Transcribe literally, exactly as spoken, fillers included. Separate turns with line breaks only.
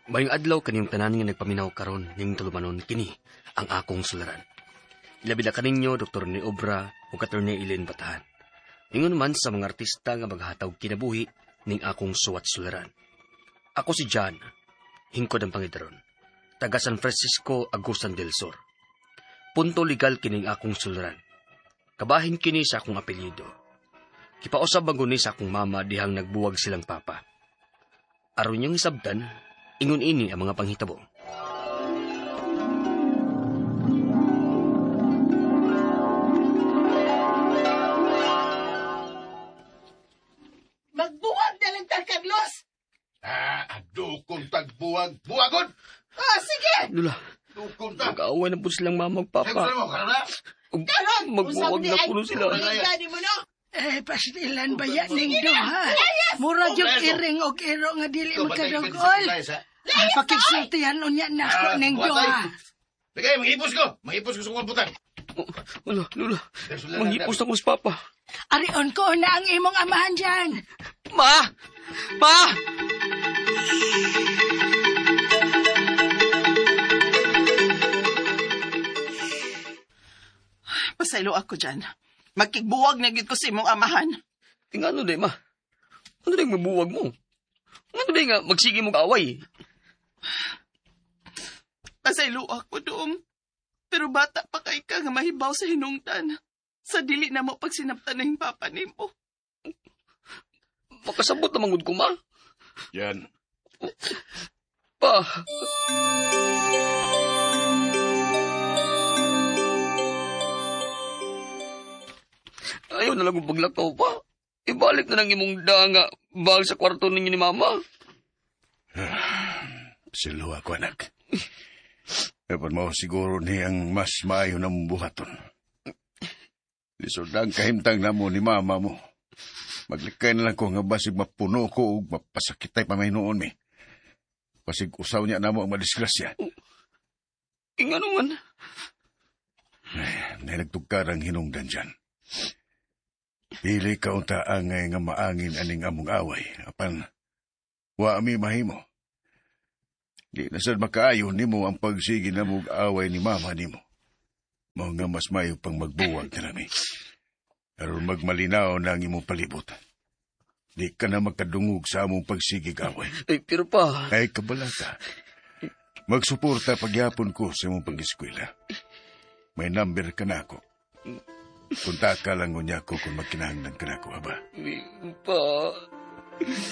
Bayong adlaw kaniyong tanan nga nagpaminaw karon ning tulumanon kini ang akong sularan. Ilabila kaninyo Doktor ni Obra ug Attorney Eileen Batahan. Ingon man sa mga artista nga maghataw kinabuhi ning akong suwat sularan. Ako si John, hingkod ang Pangidron, taga San Francisco, Agusan del Sur. Punto legal kining akong sularan. Kabahin kini sa akong apelyido. Kipausab baguni sa akong mama dihang nagbuwag silang papa. Aron niyang isabtan, ingon ini ang mga panghitabo.
Magbuwag na lang tal, Carlos!
Ah, dukong tagbuwag. Buwagon!
Ah, sige!
Lula,
Dukong tag...
mag-aaway na po silang mama ug
Siyempre
papa.
mo, karana?
Ug
Karon!
magbuwag na po sila.
Pagkakani mo, no?
Eh, pastilan ba yan ning duha? Mura yung iring o iro nga dili magkadugol. Pakigsultihan unya na ako ning duha.
Lagay, mangipos ko. Mangipos ko sa kumputan.
Lula, Lula, manghipos na ko sa papa.
Arion ko na ang imong amahan dyan.
Ma! Ma!
Pasaylo ako dyan. Magkigbuwag na gid ko sa imong amahan.
Tingano day, ma? Ano day mabuwag mo? Ano day nga magsige mo kaaway?
Pasaylo ako doon. Pero bata pa kay ka nga mahibaw sa hinungdan. Sa dili na mo pagsinaptan ng papa ni mo.
Makasabot na mangod ko, ma.
Yan.
Pa. Ayaw na lang kong paglakaw pa. Ibalik na lang imong danga bag sa kwarto ninyo ni mama.
Silo ako, anak. Dapat mo siguro niyang mas maayo na mong buhaton. Lisod ang kahimtang na mo ni mama mo. Maglikay na lang ko nga basig mapuno ko o mapasakitay pa may noon mi. Basig usaw niya na mo ang madisgrasya.
Ingano man.
Ay, nagtugkarang hinungdan dyan. Pili ka unta angay nga maangin aning among away. Apan, wa mi mahimo. Di na sad makaayon nimo ang pagsigi na mong away ni mama nimo. Mao nga mas mayo pang magbuwag na nami. Aron magmalinaw na ang imong palibot. Di ka na magkadungog sa among pagsigig away.
Ay, pero pa.
Ay, kabalata. Magsuporta pagyapon ko sa imong pag-eskwela. May number ka na ako. Punta ka lang ngunya ko kung magkinahanglan ka na ako, aba.
Pa.